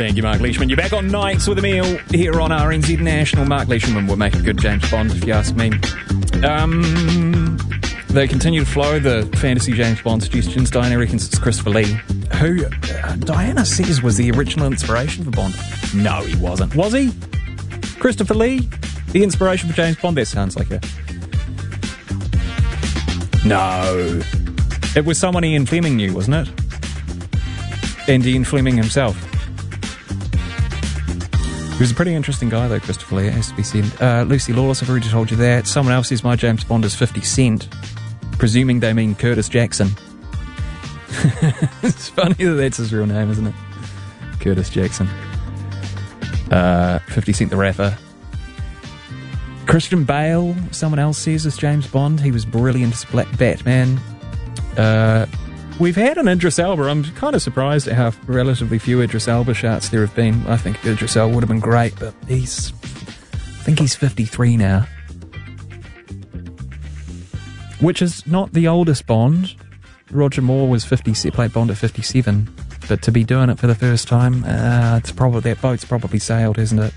Thank you, Mark Leishman. You're back on Nights with Emil here on RNZ National. Mark Leishman would make a good James Bond, if you ask me. They continue to flow the fantasy James Bond suggestions. Diana reckons it's Christopher Lee, who Diana says was the original inspiration for Bond. No, he wasn't. Was he? Christopher Lee? The inspiration for James Bond? That sounds like it. No. It was someone Ian Fleming knew, wasn't it? And Ian Fleming himself. He was a pretty interesting guy, though, Christopher Lee, it has to be said. Lucy Lawless, I've already told you that. Someone else says my James Bond is 50 Cent, presuming they mean Curtis Jackson. It's funny that that's his real name, isn't it? Curtis Jackson. 50 Cent the rapper. Christian Bale, someone else says, is James Bond. He was brilliant as Batman. We've had an Idris Elba. I'm kind of surprised at how relatively few Idris Elba shouts there have been. I think Idris Elba would have been great, but I think he's 53 now. Which is not the oldest Bond. Roger Moore was played Bond at 57. But to be doing it for the first time, that boat's probably sailed, hasn't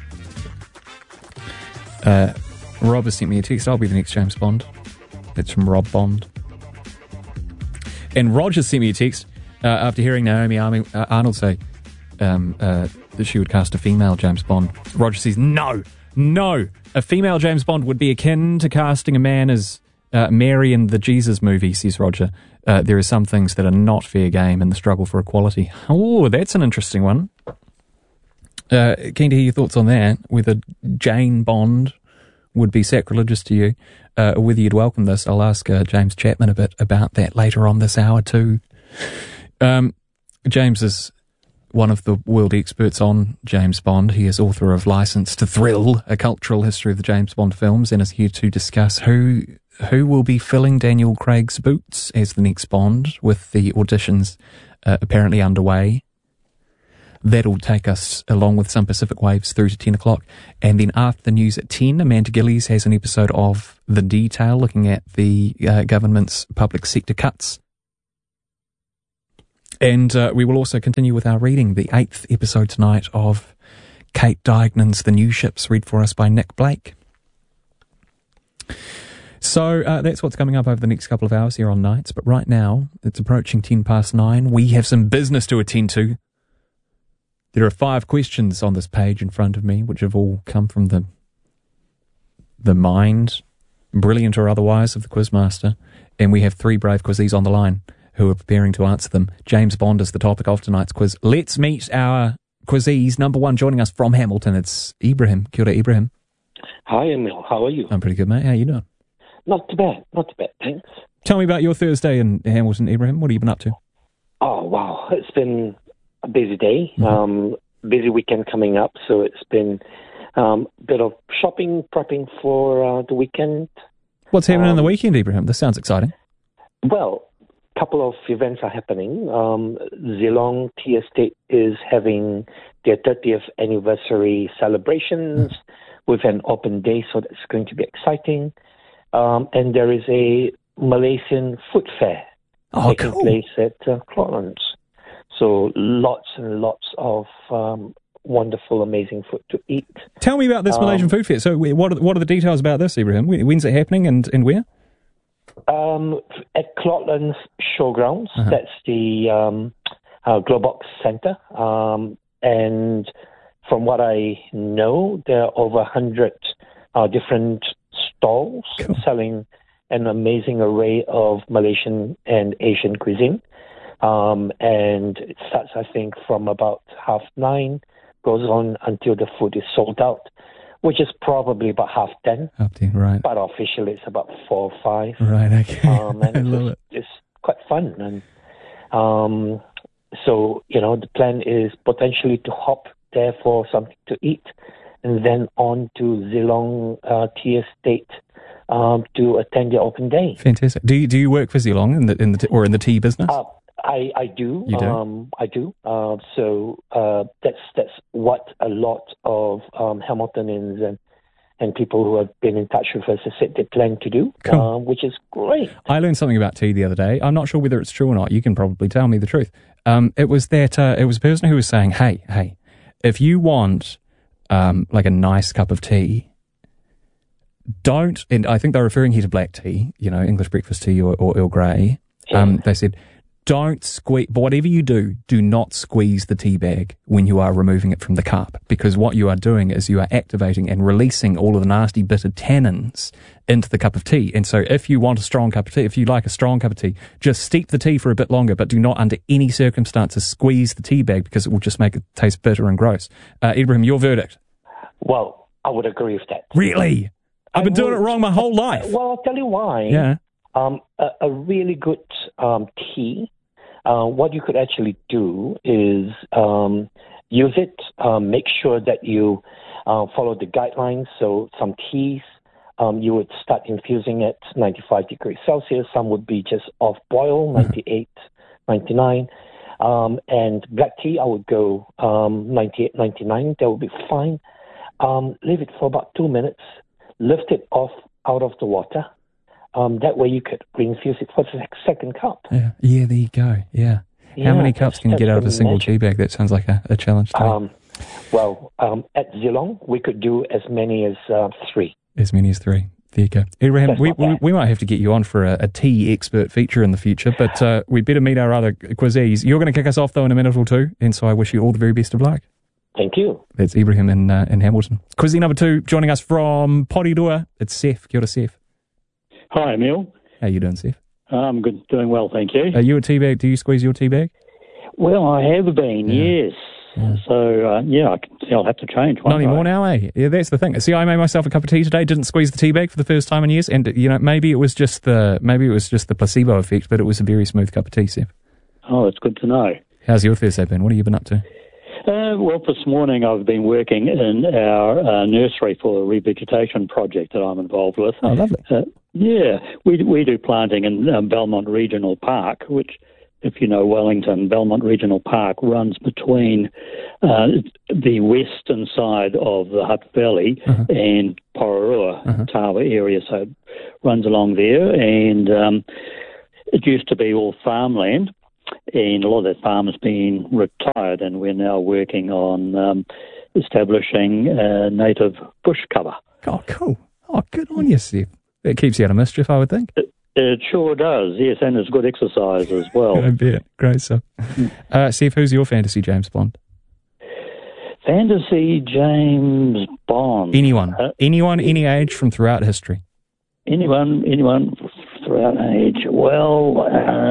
it? Rob has sent me a text. I'll be the next James Bond. It's from Rob Bond. And Roger sent me a text after hearing Naomi Arnold say that she would cast a female James Bond. Roger says, no. A female James Bond would be akin to casting a man as Mary in the Jesus movie, says Roger. There are some things that are not fair game in the struggle for equality. Oh, that's an interesting one. Keen to hear your thoughts on that. Whether Jane Bond would be sacrilegious to you, or whether you'd welcome this. I'll ask James Chapman a bit about that later on this hour too. James is one of the world experts on James Bond. He is author of License to Thrill, A Cultural History of the James Bond Films, and is here to discuss who will be filling Daniel Craig's boots as the next Bond, with the auditions apparently underway. That'll take us, along with some Pacific Waves, through to 10 o'clock. And then after the news at 10, Amanda Gillies has an episode of The Detail, looking at the government's public sector cuts. And we will also continue with our reading, the 8th episode tonight of Kate Dignan's The New Ships, read for us by Nick Blake. So that's what's coming up over the next couple of hours here on Nights. But right now, it's approaching 9:10. We have some business to attend to. There are 5 questions on this page in front of me, which have all come from the mind, brilliant or otherwise, of the Quizmaster. And we have 3 brave quizzies on the line who are preparing to answer them. James Bond is the topic of tonight's quiz. Let's meet our quizzies. Number 1, joining us from Hamilton, it's Ibrahim. Kia ora, Ibrahim. Hi, Emil. How are you? I'm pretty good, mate. How are you doing? Not too bad. Thanks. Tell me about your Thursday in Hamilton, Ibrahim. What have you been up to? Oh, wow. It's been a busy day, busy weekend coming up, so it's been a bit of shopping, prepping for the weekend. What's happening on the weekend, Ibrahim? This sounds exciting. Well, a couple of events are happening. Zilong Tea Estate is having their 30th anniversary celebrations with an open day, so that's going to be exciting. And there is a Malaysian food fair taking place at Clotlands. So lots and lots of wonderful, amazing food to eat. Tell me about this Malaysian food fair. So what are the details about this, Ibrahim? When's it happening and where? At Clotlands Showgrounds. That's the Globox Centre. And from what I know, there are over 100 different stalls selling an amazing array of Malaysian and Asian cuisine. And it starts, I think, from about 9:30, goes on until the food is sold out, which is probably about 10:30. 10:30, right. But officially it's about 4 or 5. Right, okay. And I love it. It's quite fun. And so, the plan is potentially to hop there for something to eat and then on to Zilong Tea Estate to attend the open day. Fantastic. Do you work for Zilong in the tea business? I do. You do? I do. So that's what a lot of Hamiltonians and people who have been in touch with us have said they plan to do, which is great. I learned something about tea the other day. I'm not sure whether it's true or not. You can probably tell me the truth. It was a person who was saying, hey, if you want like a nice cup of tea, don't, and I think they're referring here to black tea, English breakfast tea or Earl Grey. They said, don't squeeze, whatever you do not squeeze the tea bag when you are removing it from the cup, because what you are doing is you are activating and releasing all of the nasty bitter tannins into the cup of tea. And so if you want a strong cup of tea, if you like a strong cup of tea, just steep the tea for a bit longer, but do not under any circumstances squeeze the tea bag, because it will just make it taste bitter and gross. Ibrahim, your verdict? Well, I would agree with that. Really? I've been doing it wrong my whole life. Well, I'll tell you why. Yeah. A really good tea, what you could actually do is use it, make sure that you follow the guidelines. So some teas, you would start infusing at 95 degrees Celsius. Some would be just off boil, 98, 99. And black tea, I would go 98, 99. That would be fine. Leave it for about 2 minutes. Lift it off out of the water. That way you could reinfuse it for the second cup. Yeah, there you go. Yeah. How many cups can you get out of a single tea bag? That sounds like a challenge to me. At Geelong, we could do as many as 3. As many as 3. There you go. Ibrahim, we might have to get you on for a tea expert feature in the future, but we better meet our other quizzies. You're going to kick us off, though, in a minute or two, and so I wish you all the very best of luck. Thank you. That's Ibrahim in Hamilton. Quizzy number 2, joining us from Porirua, it's Seth. Kia ora, Seth. Hi, Emil. How you doing, Seth? I'm good, doing well, thank you. Are you a tea bag? Do you squeeze your tea bag? Well, I have been, yes. Yeah. So, I'll have to change one. Not anymore now, eh? Yeah, that's the thing. See, I made myself a cup of tea today, didn't squeeze the tea bag for the first time in years, and, maybe it was just the placebo effect, but it was a very smooth cup of tea, Seth. Oh, that's good to know. How's your Thursday been? What have you been up to? Well, this morning I've been working in our nursery for a revegetation project that I'm involved with. Oh, lovely. We do planting in Belmont Regional Park, which, if you know Wellington, Belmont Regional Park runs between the western side of the Hutt Valley and Porirua, Tawa area, so it runs along there, and it used to be all farmland. And a lot of that farm has been retired, and we're now working on establishing native bush cover. Oh, cool. Oh, good on you, Steve. It keeps you out of mischief, I would think. It sure does, yes, and it's good exercise as well. I bet. Great stuff. Steve, who's your fantasy James Bond? Fantasy James Bond? Anyone, any age from throughout history. Anyone throughout age. Well,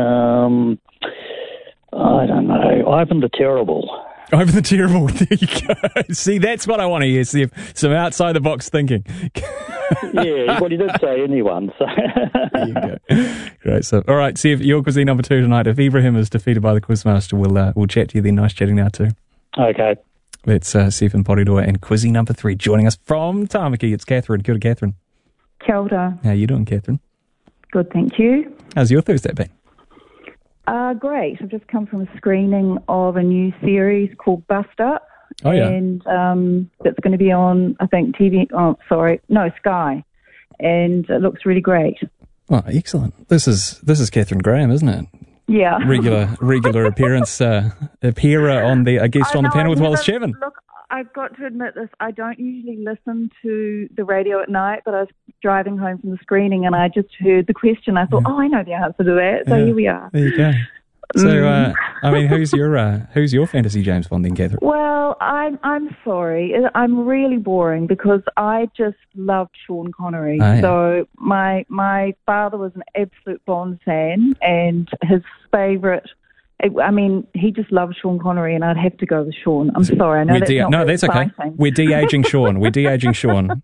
I don't know. Ivan the Terrible. Ivan the Terrible. There you go. See, that's what I want to hear, Steve. Some outside-the-box thinking. Yeah, well, he did say anyone. So. There you go. Great stuff. All right, Steve, your quizzy number 2 tonight. If Ibrahim is defeated by the Quizmaster, we'll chat to you then. Nice chatting now too. Okay. That's Steve in Porirua, and quizzy number 3. Joining us from Tāmaki, it's Catherine. Kia ora, Catherine. Kia ora. How you doing, Catherine? Good, thank you. How's your Thursday been? Great. I've just come from a screening of a new series called Bust Up. Oh, yeah. And it's going to be on, I think, Sky. And it looks really great. Oh, excellent. This is Catherine Graham, isn't it? Yeah. Regular appearance, appearer on the guest on the panel with Wallace Chevin. Look, I've got to admit this. I don't usually listen to the radio at night, but I was driving home from the screening and I just heard the question. I thought, I know the answer to that. So here we are. There you go. So, who's your fantasy James Bond then, Catherine? Well, I'm sorry. I'm really boring because I just loved Sean Connery. Oh, yeah. So my father was an absolute Bond fan, and his favourite. He just loved Sean Connery, and I'd have to go with Sean. I'm sorry. I know that's okay. We're de-aging Sean. We're de-aging Sean.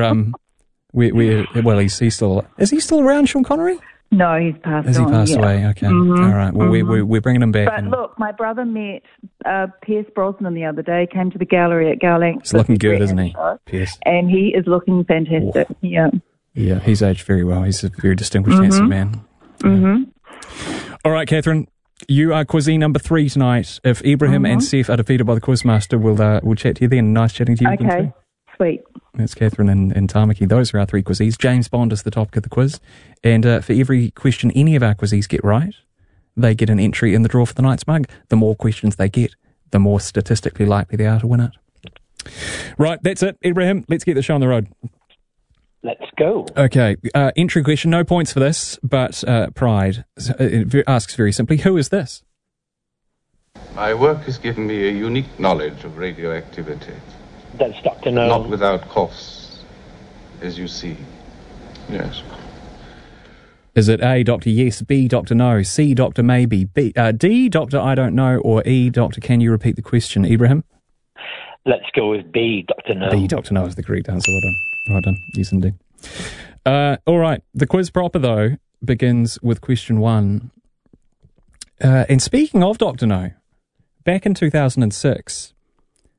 Is he still around, Sean Connery? No, he's passed on. Has he passed away? Okay. Mm-hmm. All right. Well, we're bringing him back. But look, my brother met Pierce Brosnan the other day, came to the gallery at Gowling. He's looking good, isn't he, Pierce? And he is looking fantastic. Oh. Yeah. Yeah, he's aged very well. He's a very distinguished, handsome man. Mm-hmm. All right, Catherine, you are quizzy number 3 tonight. If Ibrahim and Seth are defeated by the Quizmaster, we'll chat to you then. Nice chatting to you again. Okay, sweet. That's Catherine in Tāmaki. Those are our 3 quizzies. James Bond is the topic of the quiz. And for every question any of our quizzies get right, they get an entry in the draw for the night's mug. The more questions they get, the more statistically likely they are to win it. Right, that's it. Ibrahim, let's get the show on the road. Let's go. Okay, entry question, no points for this, but Pride asks very simply, who is this? My work has given me a unique knowledge of radioactivity. That's Dr. No. Not without costs, as you see. Yes. Is it A, Dr. Yes, B, Dr. No, C, Dr. Maybe, D, Dr. I don't know, or E, Dr. Can you repeat the question, Ibrahim? Let's go with B, Dr. No. B, Dr. No is the correct answer. Well done. Well done. Yes, indeed. All right. The quiz proper, though, begins with question 1. And speaking of Dr. No, back in 2006,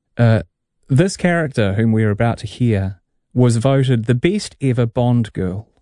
this character, whom we are about to hear, was voted the best ever Bond girl.